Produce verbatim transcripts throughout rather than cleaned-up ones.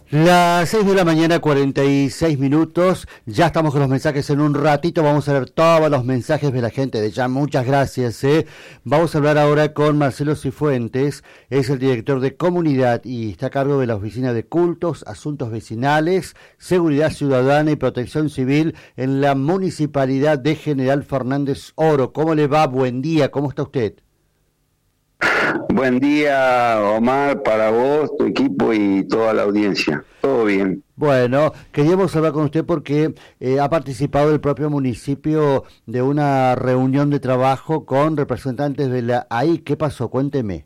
Las seis de la mañana, cuarenta y seis minutos, ya estamos con los mensajes en un ratito, vamos a ver todos los mensajes de la gente de ya, muchas gracias. ¿eh? Vamos a hablar ahora con Marcelo Cifuentes, es el director de comunidad y está a cargo de la Oficina de Cultos, Asuntos Vecinales, Seguridad Ciudadana y Protección Civil en la Municipalidad de General Fernández Oro. ¿Cómo le va? Buen día, ¿cómo está usted? Buen día, Omar, para vos, tu equipo y toda la audiencia. Todo bien. Bueno, queríamos hablar con usted porque eh, ha participado el propio municipio de una reunión de trabajo con representantes de la A I. ¿Qué pasó? Cuénteme.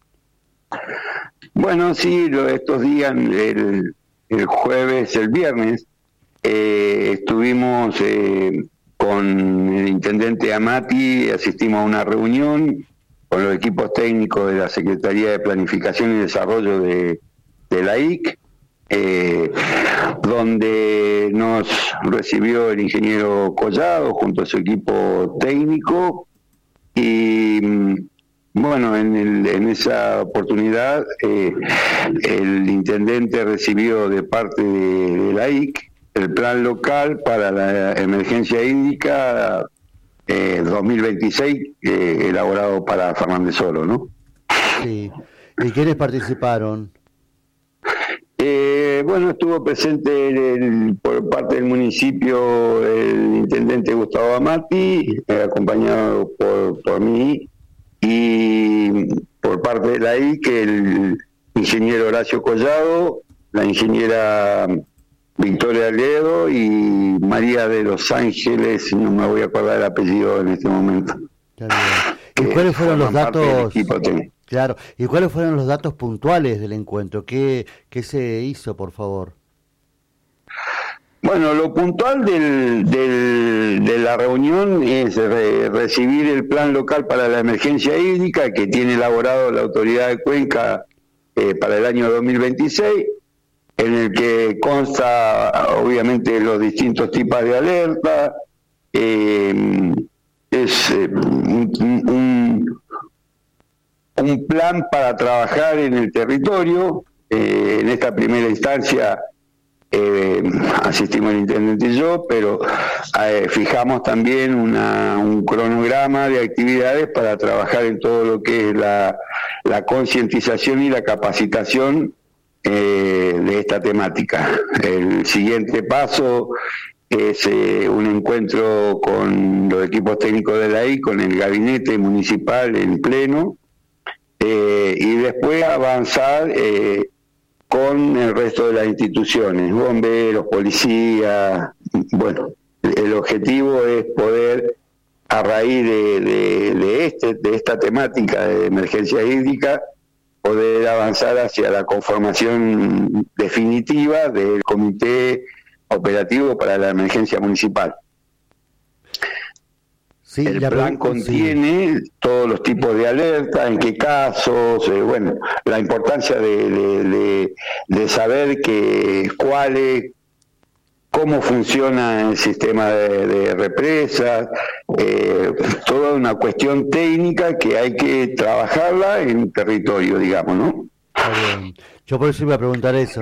Bueno, sí, lo, estos días, el, el jueves, el viernes, eh, estuvimos eh, con el intendente Amati, asistimos a una reunión con los equipos técnicos de la Secretaría de Planificación y Desarrollo de, de la I C, eh, donde nos recibió el ingeniero Collado junto a su equipo técnico y bueno, en, el, en esa oportunidad eh, el intendente recibió de parte de, de la I C el plan local para la emergencia hídrica Eh, dos mil veintiséis, eh, elaborado para Fernández Oro, ¿no? Sí. ¿Y quiénes participaron? Eh, bueno, estuvo presente el, por parte del municipio el intendente Gustavo Amati, eh, acompañado por, por mí, y por parte de la I C, el ingeniero Horacio Collado, la ingeniera Victoria Ledo y María de los Ángeles, no me voy a acordar el apellido en este momento. ¿Y cuáles fueron los datos? Claro, ¿y cuáles fueron los datos puntuales del encuentro? ¿Qué, qué se hizo, por favor? Bueno, lo puntual del, del, de la reunión es re, recibir el plan local para la emergencia hídrica que tiene elaborado la Autoridad de Cuenca eh, para el año dos mil veintiséis, en el que consta obviamente los distintos tipos de alerta, eh, es eh, un, un, un plan para trabajar en el territorio. Eh, en esta primera instancia eh, asistimos el intendente y yo, pero eh, fijamos también una, un cronograma de actividades para trabajar en todo lo que es la, la concientización y la capacitación Eh, de esta temática. El siguiente paso es eh, un encuentro con los equipos técnicos de la I C, con el gabinete municipal en pleno, eh, y después avanzar eh, con el resto de las instituciones, bomberos, policía. Bueno, el objetivo es poder, a raíz de, de, de, este, de esta temática de emergencia hídrica, poder avanzar hacia la conformación definitiva del Comité Operativo para la Emergencia Municipal. Sí, el plan contiene sí. todos los tipos de alerta, en qué casos, eh, bueno, la importancia de, de, de, de saber que cuáles, cómo funciona el sistema de, de represas, eh, toda una cuestión técnica que hay que trabajarla en territorio, digamos, ¿no? Está bien. Yo por eso iba a preguntar eso.